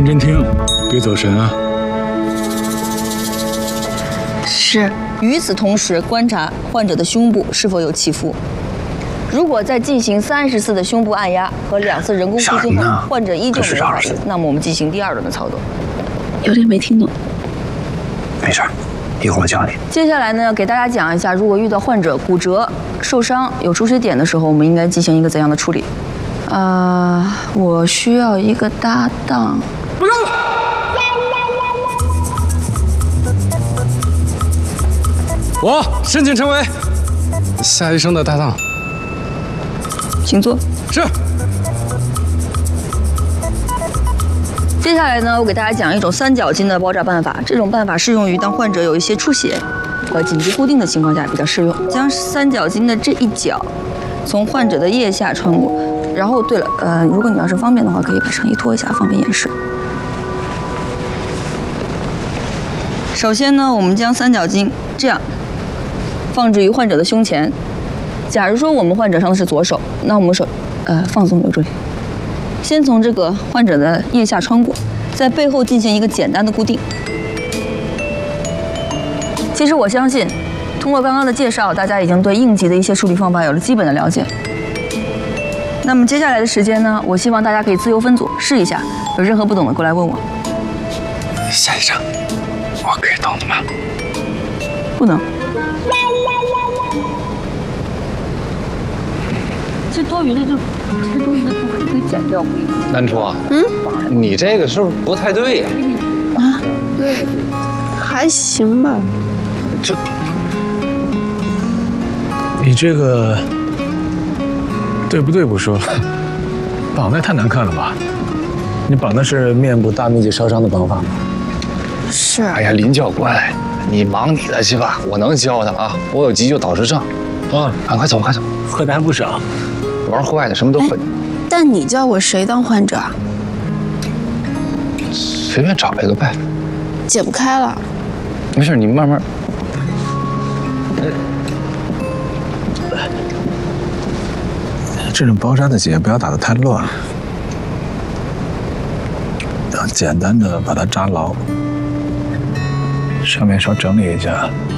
认真听，别走神啊。 是。与此同时，观察患者的胸部是否有起伏。如果在进行30次的胸部按压和2次人工呼吸后，患者依旧没有反应，那么我们进行第2轮的操作。 有点没听懂。 没事，一会儿我教你。 接下来呢，给大家讲一下，如果遇到患者骨折、受伤、有出血点的时候，我们应该进行一个怎样的处理？我需要一个搭档。不用。 我申请成为夏医生的搭档。 请坐。 是。 接下来呢，我给大家讲一种3角巾的包扎办法。这种办法适用于当患者有一些出血和紧急固定的情况下比较适用。将3角巾的这一角从患者的腋下穿过。然后，对了，如果你要是方便的话，可以把上衣脱一下，方便演示。首先呢，我们将3角巾这样放置于患者的胸前。假如说我们患者伤的是左手，那我们手放松留住力，先从这个患者的腋下穿过，在背后进行一个简单的固定。其实我相信，通过刚刚的介绍，大家已经对应急的一些处理方法有了基本的了解。那么接下来的时间呢，我希望大家可以自由分组试一下，有任何不懂的过来问我。 夏医生，我可以动的吗？ 不能。这多余的部分可以剪掉。 南初啊，你这个是不是不太对呀？ 对，还行吧。 你这个对不对不说，绑的太难看了吧？你绑的是面部大面积烧伤的绑法吗？ 是。 哎呀，林教官，你忙你的去吧，我能教他啊，我有急救导师证。快走，快走， 喝的还不少。 玩户外的什么都会。 但你叫我谁当患者啊？ 随便找一个呗。 解不开了。 没事，你慢慢。 这种包扎的结不要打得太乱，要简单的把它扎牢，上面稍整理一下。